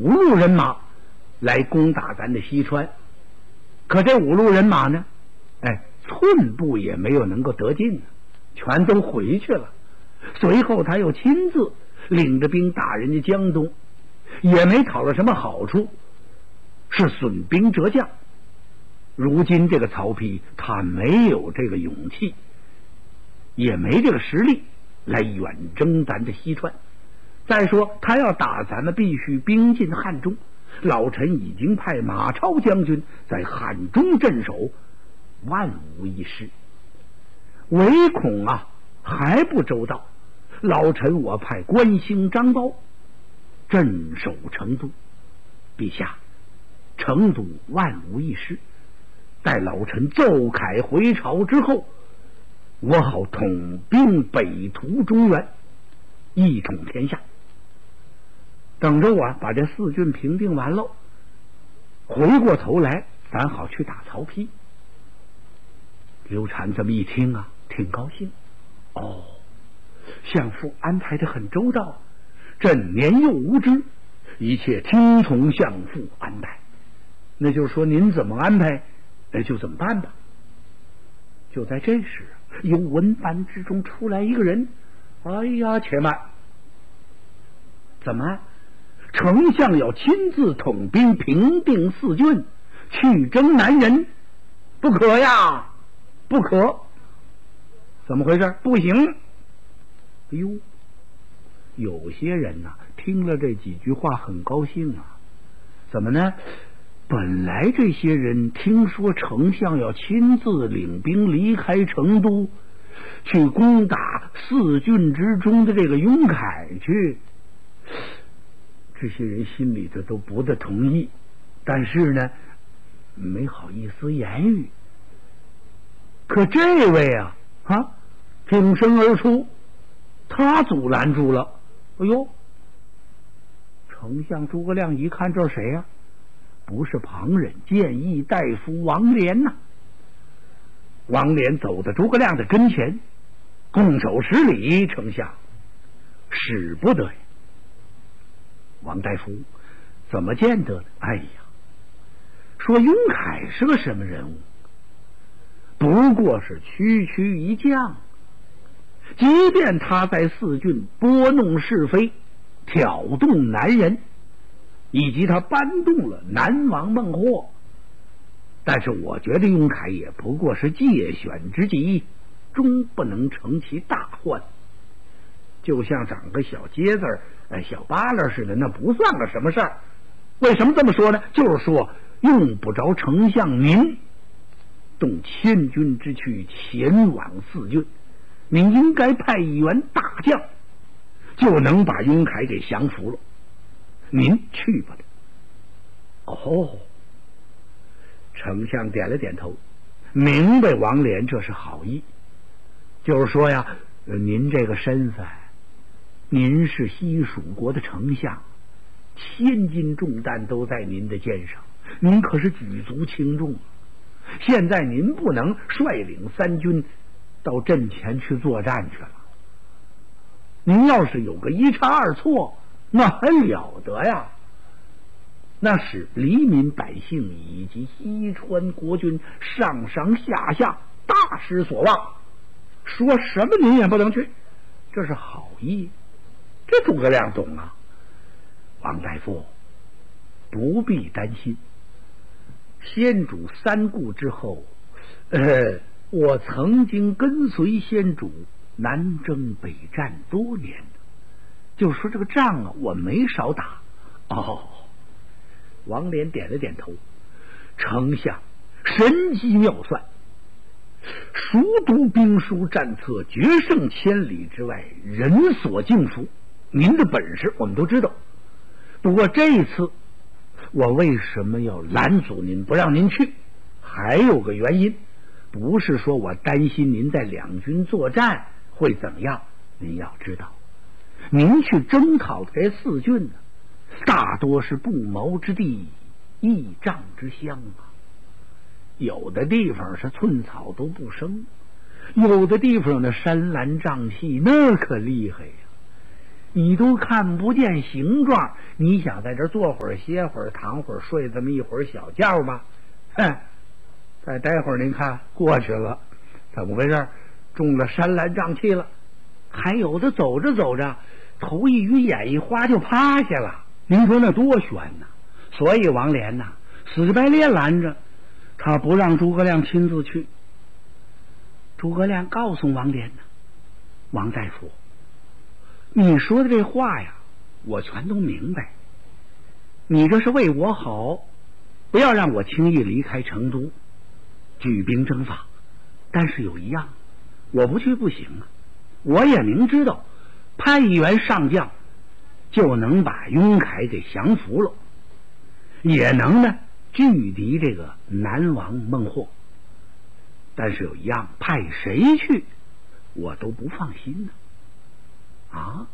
路人马来攻打咱的西川。可这5路人马呢，寸步也没有能够得进，全都回去了。随后他又亲自领着兵打人家江东，也没讨了什么好处，是损兵折将。如今这个曹丕他没有这个勇气，也没这个实力来远征咱的西川。再说他要打咱们，必须兵进汉中。老臣已经派马超将军在汉中镇守，万无一失。唯恐还不周到，老臣我派关兴、张苞镇守成都。陛下，成都万无一失。待老臣奏凯回朝之后，我好统兵北屠中原，一统天下。等着我把这4郡平定完喽，回过头来咱好去打曹丕。刘禅这么一听挺高兴。相父安排的很周到，朕年幼无知，一切听从相父安排。那就是说您怎么安排就怎么办吧。就在这时，由文班之中出来一个人。且慢，怎么丞相要亲自统兵平定4郡，去征南人？不可呀，不可！怎么回事？不行！有些人听了这几句话很高兴怎么呢？本来这些人听说丞相要亲自领兵离开成都，去攻打4郡之中的这个雍凯去，这些人心里头都不大同意，但是呢没好意思言语。可这位挺身而出，他阻拦住了。丞相诸葛亮一看，这是谁呀？不是旁人，谏议大夫王连呐。王连走到诸葛亮的跟前，拱手施礼：“丞相，使不得呀。”王大夫怎么见得呢？说雍凯是个什么人物？不过是区区一将，即便他在4郡拨弄是非，挑动南人，以及他搬动了南王孟获，但是我觉得雍凯也不过是借选之计，终不能成其大患。就像长个小疖子小疤了似的，那不算个什么事儿。为什么这么说呢？就是说用不着丞相您动千军之躯前往4郡，您应该派一员大将，就能把雍凯给降服了。您去吧。丞相点了点头，明白王连这是好意，就是说您这个身份，您是西蜀国的丞相，千斤重担都在您的肩上，您可是举足轻重。现在您不能率领3军到阵前去作战去了，您要是有个一差二错，那还了得呀！那使黎民百姓以及西川国军上上下下大失所望，说什么您也不能去，这是好意。这诸葛亮懂王大夫不必担心，先主3顾之后，我曾经跟随先主南征北战多年，就说这个仗我没少打。王连点了点头，丞相神机妙算，熟读兵书战策，决胜千里之外，人所敬服。您的本事我们都知道，不过这一次我为什么要拦阻您不让您去，还有个原因，不是说我担心您在2军作战会怎么样，您要知道，您去征讨这4郡大多是不毛之地，一丈之乡有的地方是寸草都不生，有的地方的山岚瘴气那可厉害呀。 你都看不见形状，你想在这坐会儿歇会儿躺会儿睡这么一会儿小觉吧？再待会儿您看过去了，怎么回事？中了山岚瘴气了。还有的走着走着头一晕眼一花就趴下了，您说那多悬呐！所以王连呐死乞白赖拦着他，不让诸葛亮亲自去。诸葛亮告诉王连呢，王大夫，你说的这话呀我全都明白，你这是为我好，不要让我轻易离开成都举兵征伐。但是有一样，我不去不行啊，我也明知道派一员上将就能把雍凯给降服了，也能呢拒敌这个南王孟获。但是有一样，派谁去我都不放心呢。啊！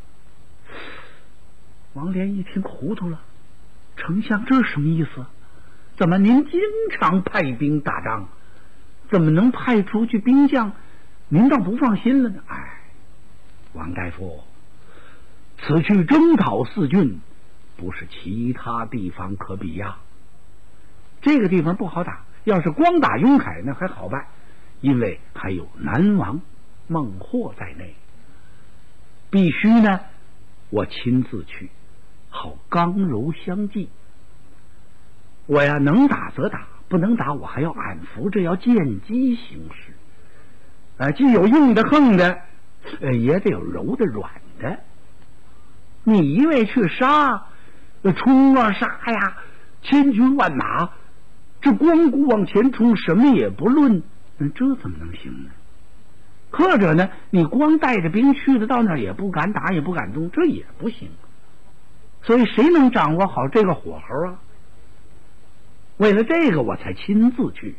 王连一听糊涂了，丞相这是什么意思？怎么您经常派兵打仗，怎么能派出去兵将您倒不放心了呢？王大夫，此去征讨四郡不是其他地方可比呀。这个地方不好打，要是光打雍凯那还好办，因为还有南王孟获在内，必须呢我亲自去，好刚柔相济。我呀能打则打，不能打我还要安抚，这要见机行事。既有硬的横的，也得有柔的软的。你一味去杀，冲啊杀呀，千军万马，这光顾往前冲，什么也不论，这怎么能行呢？或者呢，你光带着兵去的，到那儿也不敢打，也不敢动，这也不行。所以谁能掌握好这个火候啊？为了这个我才亲自去。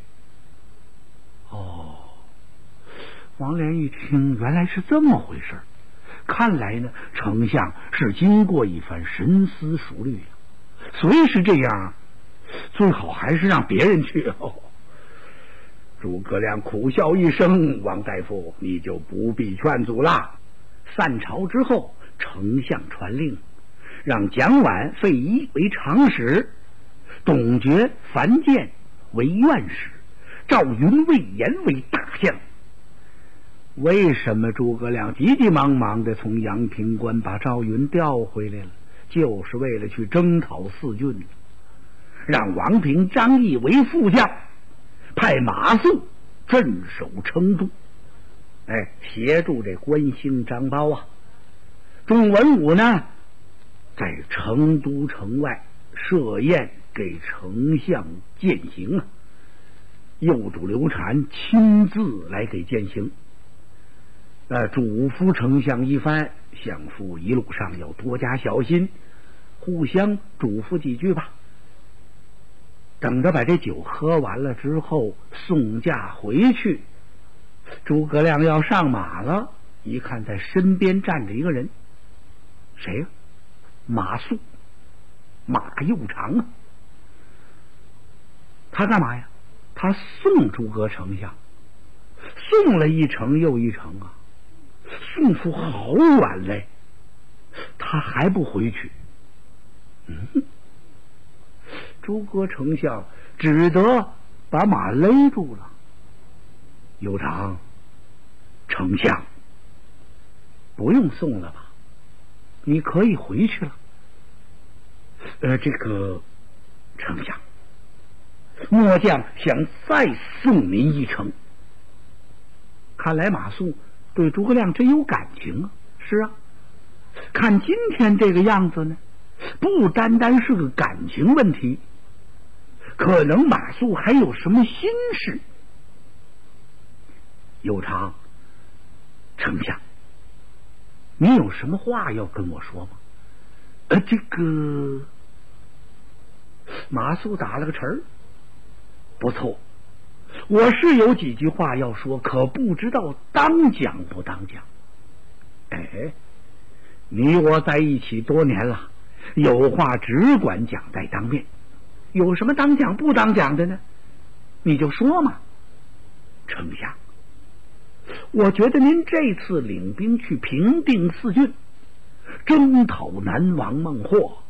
王连一听原来是这么回事，看来呢丞相是经过一番深思熟虑，虽是这样，最好还是让别人去。诸葛亮苦笑一声，王大夫你就不必劝阻了。散朝之后，丞相传令，让蒋琬、费祎为长史，董厥、樊建为院使，赵云、魏延为大将。为什么诸葛亮急急忙忙的从阳平关把赵云调回来了？就是为了去征讨四郡，让王平、张翼为副将，派马谡镇守成都，协助这关兴、张苞啊。众文武呢在成都城外设宴给丞相饯行啊，右主刘禅亲自来给饯行，嘱咐丞相一番，相父一路上要多加小心，互相嘱咐几句吧。等着把这酒喝完了之后，送驾回去。诸葛亮要上马了，一看在身边站着一个人，谁呀？马谡，马右长啊。他干嘛呀？他送诸葛丞相，送了一程又一程啊，送出好远来，他还不回去。诸葛丞相只得把马勒住了。右长，丞相不用送了吧，你可以回去了。这个丞相，末将想再送您一程。看来马谡对诸葛亮真有感情啊。是啊，看今天这个样子呢，不单单是个感情问题，可能马谡还有什么心事。右长，丞相，你有什么话要跟我说吗？这个马谡打了个词儿，不错，我是有几句话要说，可不知道当讲不当讲。你我在一起多年了，有话只管讲在当面，有什么当讲不当讲的呢？你就说嘛。丞相，我觉得您这次领兵去平定四郡， 征讨南王孟获。